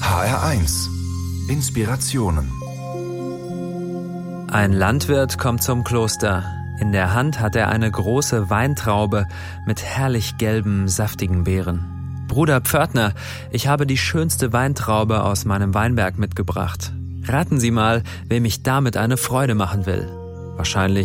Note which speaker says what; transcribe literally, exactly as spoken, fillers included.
Speaker 1: H R eins. Inspirationen.
Speaker 2: Ein Landwirt kommt zum Kloster. In der Hand hat er eine große Weintraube mit herrlich gelben, saftigen Beeren. »Bruder Pförtner, ich habe die schönste Weintraube aus meinem Weinberg mitgebracht. Raten Sie mal, wem ich damit eine Freude machen will. Wahrscheinlich